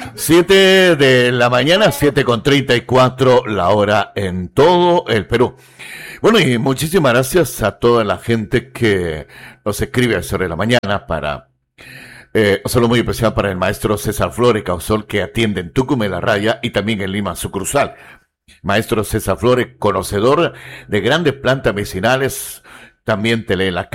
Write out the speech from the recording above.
7 de la mañana, 7:34 la hora en todo el Perú. Bueno, y muchísimas gracias a toda la gente que nos escribe a sobre la mañana para un saludo muy especial para el maestro César Flores Causol, que atiende en Tucumán La Raya y también en Lima sucursal. Maestro César Flores, conocedor de grandes plantas medicinales, también te lee la